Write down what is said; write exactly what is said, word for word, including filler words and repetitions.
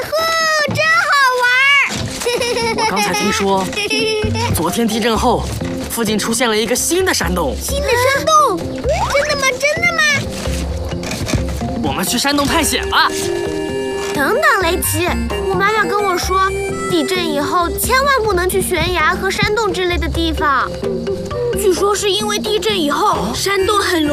呼，真好玩！ 我刚才听说，昨天地震后，附近出现了一个新的山洞。 新的山洞？真的吗？真的吗？ 我们去山洞探险吧。 等等，雷奇，我妈妈跟我说，地震以后千万不能去悬崖和山洞之类的地方。据说是因为地震以后，山洞很容易